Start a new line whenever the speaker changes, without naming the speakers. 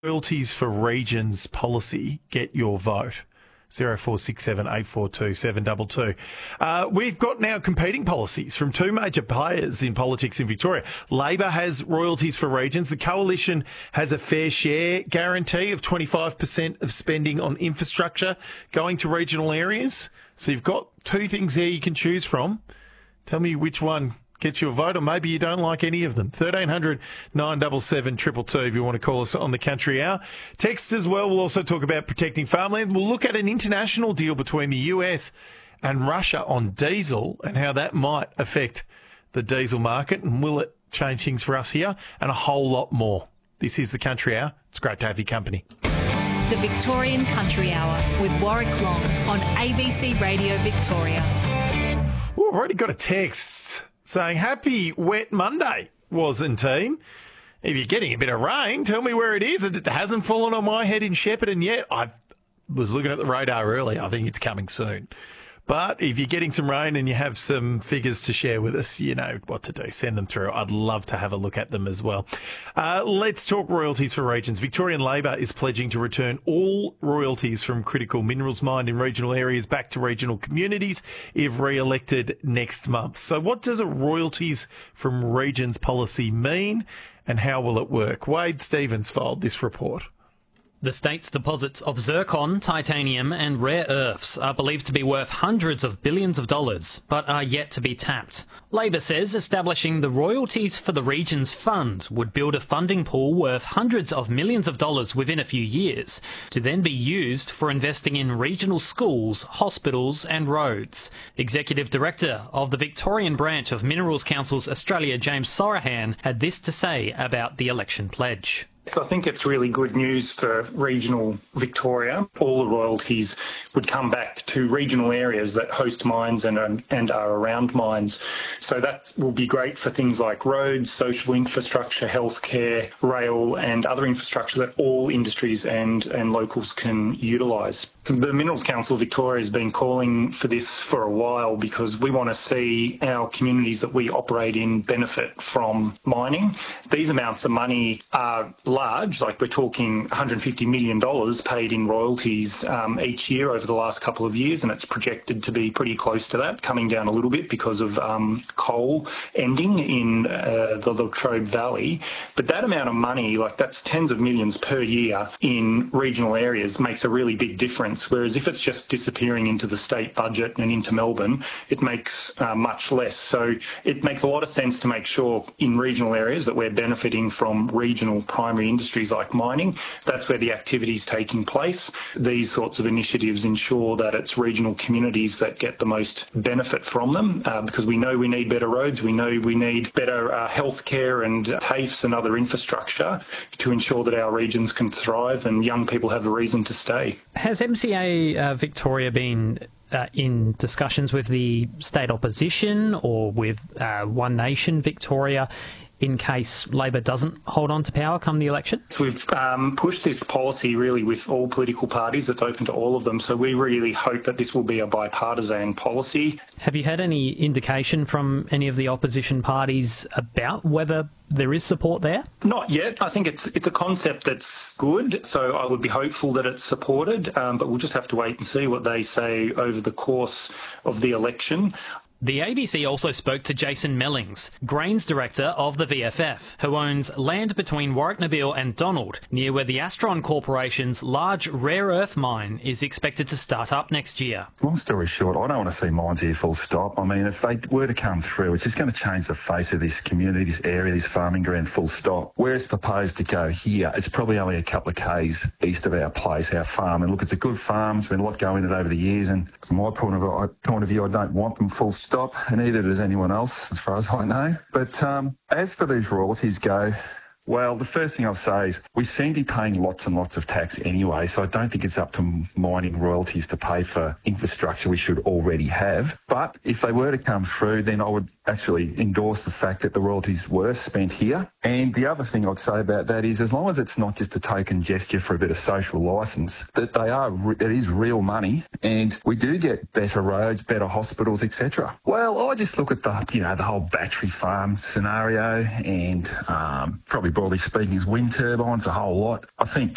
Royalties for Regions policy get your vote. 0467 842 722. We've got now competing policies from two major players in politics in Victoria. Labor has royalties for regions. The Coalition has a fair share guarantee of 25% of spending on infrastructure going to regional areas. So you've got two things there you can choose from. Tell me which one gets your vote, or maybe you don't like any of them. 1300 977 222 if you want to call us on the Country Hour. Text as well. We'll also talk about protecting farmland. We'll look at an international deal between the US and Russia on diesel and how that might affect the diesel market, and will it change things for us here, and a whole lot more. This is the Country Hour. It's great to have your company.
The Victorian Country Hour with Warwick Long on ABC Radio Victoria.
Well, I've already got a text saying, happy wet Monday, wasn't team. If you're getting a bit of rain, tell me where it is. It hasn't fallen on my head in Shepparton yet. I was looking at the radar earlier. I think it's coming soon. But if you're getting some rain and you have some figures to share with us, you know what to do. Send them through. I'd love to have a look at them as well. Let's talk royalties for regions. Victorian Labor is pledging to return all royalties from critical minerals mined in regional areas back to regional communities if re-elected next month. So what does a royalties from regions policy mean, and how will it work? Wade Stevens filed this report.
The state's deposits of zircon, titanium and rare earths are believed to be worth hundreds of billions of dollars, but are yet to be tapped. Labor says establishing the Royalties for the Regions Fund would build a funding pool worth hundreds of millions of dollars within a few years, to then be used for investing in regional schools, hospitals and roads. Executive Director of the Victorian branch of Minerals Councils Australia, James Sorahan, had this to say about the election pledge.
So I think it's really good news for regional Victoria. All the royalties would come back to regional areas that host mines and are around mines. So that will be great for things like roads, social infrastructure, healthcare, rail and other infrastructure that all industries and locals can utilise. The Minerals Council of Victoria has been calling for this for a while because we want to see our communities that we operate in benefit from mining. These amounts of money are large, like we're talking $150 million paid in royalties each year over the last couple of years, and it's projected to be pretty close to that, coming down a little bit because of coal ending in the Latrobe Valley. But that amount of money, like that's tens of millions per year in regional areas, makes a really big difference. Whereas if it's just disappearing into the state budget and into Melbourne, it makes much less. So it makes a lot of sense to make sure in regional areas that we're benefiting from regional primary industries like mining. That's where the activity is taking place. These sorts of initiatives ensure that it's regional communities that get the most benefit from them, because we know we need better roads, we know we need better healthcare and TAFEs and other infrastructure to ensure that our regions can thrive and young people have a reason to stay.
Has MCA Victoria been in discussions with the state opposition or with One Nation Victoria in case Labor doesn't hold on to power come the election?
We've pushed this policy really with all political parties. It's open to all of them. So we really hope that this will be a bipartisan policy.
Have you had any indication from any of the opposition parties about whether there is support there?
Not yet. I think it's a concept that's good, so I would be hopeful that it's supported, but we'll just have to wait and see what they say over the course of the election.
The ABC also spoke to Jason Mellings, Grains Director of the VFF, who owns land between Warwick Nabil and Donald, near where the Astron Corporation's large rare earth mine is expected to start up next year.
Long story short, I don't want to see mines here full stop. I mean, if they were to come through, it's just going to change the face of this community, this area, this farming ground full stop. Where it's proposed to go here, it's probably only a couple of k's east of our place, our farm. And look, it's a good farm. There's been a lot going in it over the years. And from my point of view, I don't want them full stop. And neither does anyone else, as far as I know. But as for these royalties go, well, the first thing I'll say is we seem to be paying lots and lots of tax anyway, so I don't think it's up to mining royalties to pay for infrastructure we should already have. But if they were to come through, then I would actually endorse the fact that the royalties were spent here. And the other thing I'd say about that is, as long as it's not just a token gesture for a bit of social licence, that it is real money, and we do get better roads, better hospitals, etc. Well, I just look at the whole battery farm scenario, and probably broadly speaking is wind turbines, a whole lot. I think